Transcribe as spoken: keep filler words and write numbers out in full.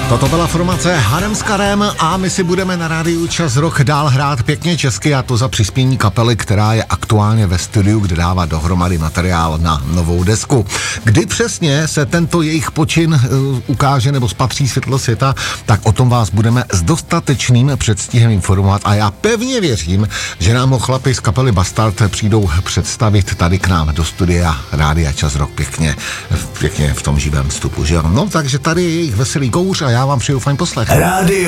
Toto byla formace Harem s Karem a my si budeme na rádiu Čas Rock dál hrát pěkně česky, a to za přispění kapely, která je aktuálně ve studiu, kde dává dohromady materiál na novou desku. Kdy přesně se tento jejich počin uh, ukáže nebo spatří světlo světa, tak o tom vás budeme s dostatečným předstihem informovat a já pevně věřím, že nám ho chlapi z kapely Bastard přijdou představit tady k nám do studia rádia Čas Rock pěkně, pěkně v tom živém vstupu, že jo? No, takže tady je jejich veselý kouř a já vám přeju fajn poslech. Rádio